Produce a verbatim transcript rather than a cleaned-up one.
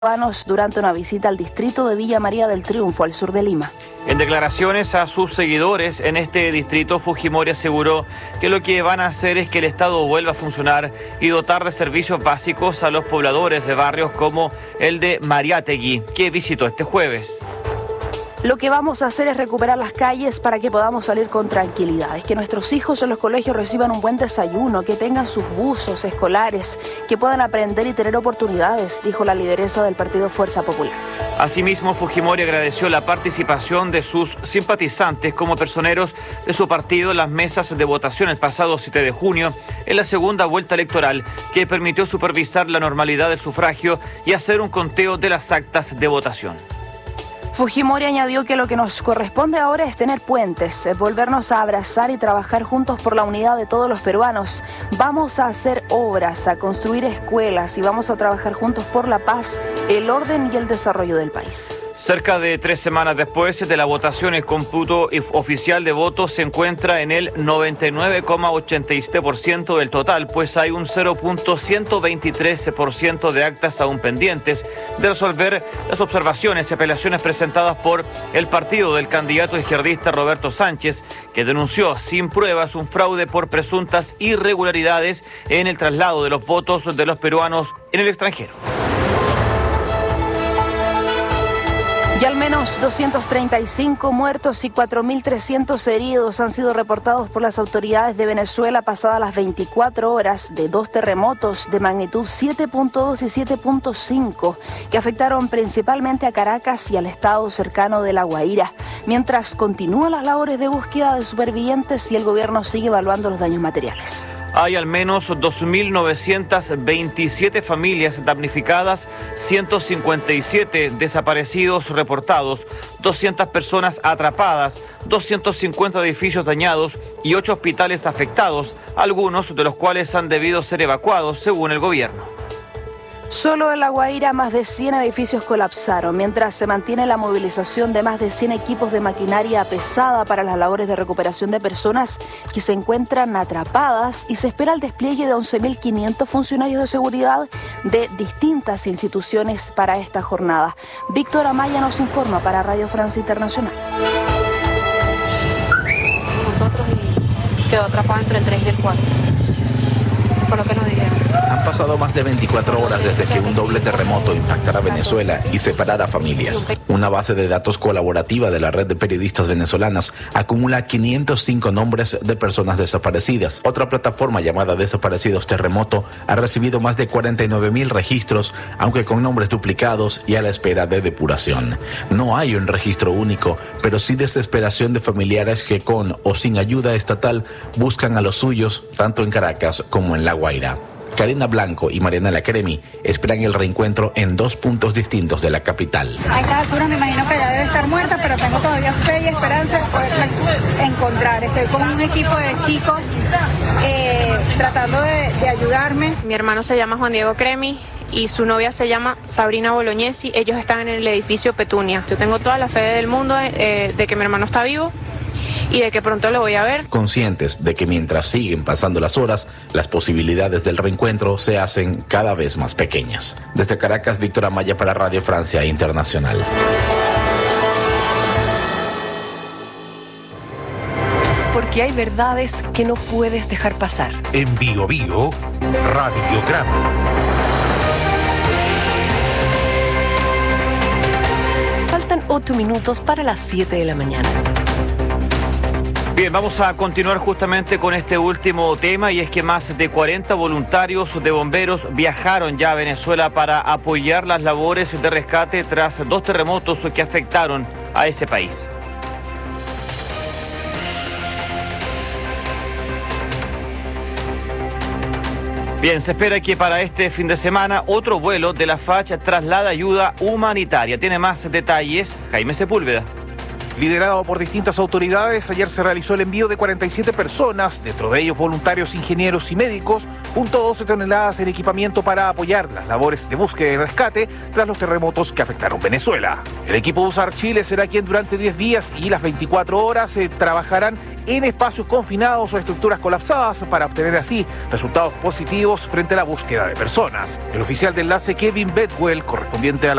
peruanos durante una visita al distrito de Villa María del Triunfo, al sur de Lima. En declaraciones a sus seguidores en este distrito, Fujimori aseguró que lo que van a hacer es que el Estado vuelva a funcionar y dotar de servicios básicos a los pobladores de barrios como el de Mariátegui, que visitó este jueves. Lo que vamos a hacer es recuperar las calles para que podamos salir con tranquilidad. Es que nuestros hijos en los colegios reciban un buen desayuno, que tengan sus buzos escolares, que puedan aprender y tener oportunidades, dijo la lideresa del partido Fuerza Popular. Asimismo, Fujimori agradeció la participación de sus simpatizantes como personeros de su partido en las mesas de votación el pasado siete de junio en la segunda vuelta electoral, que permitió supervisar la normalidad del sufragio y hacer un conteo de las actas de votación. Fujimori añadió que lo que nos corresponde ahora es tener puentes, volvernos a abrazar y trabajar juntos por la unidad de todos los peruanos. Vamos a hacer obras, a construir escuelas y vamos a trabajar juntos por la paz, el orden y el desarrollo del país. Cerca de tres semanas después de la votación, el cómputo oficial de votos se encuentra en el noventa y nueve coma ochenta y siete por ciento del total, pues hay un cero punto ciento veintitrés por ciento de actas aún pendientes de resolver las observaciones y apelaciones presentadas por el partido del candidato izquierdista Roberto Sánchez, que denunció sin pruebas un fraude por presuntas irregularidades en el traslado de los votos de los peruanos en el extranjero. Y al menos doscientos treinta y cinco muertos y cuatro mil trescientos heridos han sido reportados por las autoridades de Venezuela pasadas las veinticuatro horas de dos terremotos de magnitud siete punto dos y siete punto cinco que afectaron principalmente a Caracas y al estado cercano de La Guaira, mientras continúan las labores de búsqueda de supervivientes y el gobierno sigue evaluando los daños materiales. Hay al menos dos mil novecientas veintisiete familias damnificadas, ciento cincuenta y siete desaparecidos reportados, doscientas personas atrapadas, doscientos cincuenta edificios dañados y ocho hospitales afectados, algunos de los cuales han debido ser evacuados según el gobierno. Solo en La Guaira más de cien edificios colapsaron, mientras se mantiene la movilización de más de cien equipos de maquinaria pesada para las labores de recuperación de personas que se encuentran atrapadas y se espera el despliegue de once mil quinientos funcionarios de seguridad de distintas instituciones para esta jornada. Víctor Amaya nos informa para Radio Francia Internacional. Nosotros y quedó atrapado entre el tres y el cuatro. Por lo que nos dijeron. Han pasado más de veinticuatro horas desde que un doble terremoto impactara Venezuela y separara familias. Una base de datos colaborativa de la red de periodistas venezolanas acumula quinientos cinco nombres de personas desaparecidas. Otra plataforma llamada Desaparecidos Terremoto ha recibido más de cuarenta y nueve mil registros, aunque con nombres duplicados y a la espera de depuración. No hay un registro único, pero sí desesperación de familiares que con o sin ayuda estatal buscan a los suyos, tanto en Caracas como en La Guaira. Karina Blanco y Marianela Cremi esperan el reencuentro en dos puntos distintos de la capital. A esta altura me imagino que ya debe estar muerta, pero tengo todavía fe y esperanza de poderla encontrar. Estoy con un equipo de chicos eh, tratando de, de ayudarme. Mi hermano se llama Juan Diego Cremi y su novia se llama Sabrina Bolognesi. Ellos están en el edificio Petunia. Yo tengo toda la fe del mundo eh, de que mi hermano está vivo y de que pronto lo voy a ver. Conscientes de que mientras siguen pasando las horas, las posibilidades del reencuentro se hacen cada vez más pequeñas. Desde Caracas, Víctor Amaya para Radio Francia Internacional. Porque hay verdades que no puedes dejar pasar. En Bio Bio, Radiograma. Faltan ocho minutos para las siete de la mañana. Bien, vamos a continuar justamente con este último tema, y es que más de cuarenta voluntarios de bomberos viajaron ya a Venezuela para apoyar las labores de rescate tras dos terremotos que afectaron a ese país. Bien, se espera que para este fin de semana otro vuelo de la F A C traslada ayuda humanitaria. Tiene más detalles Jaime Sepúlveda. Liderado por distintas autoridades, ayer se realizó el envío de cuarenta y siete personas, dentro de ellos voluntarios, ingenieros y médicos, junto a doce toneladas en equipamiento para apoyar las labores de búsqueda y rescate tras los terremotos que afectaron Venezuela. El equipo USAR Chile será quien durante diez días y las veinticuatro horas eh, trabajarán en espacios confinados o estructuras colapsadas para obtener así resultados positivos frente a la búsqueda de personas. El oficial de enlace Kevin Bedwell, correspondiente a la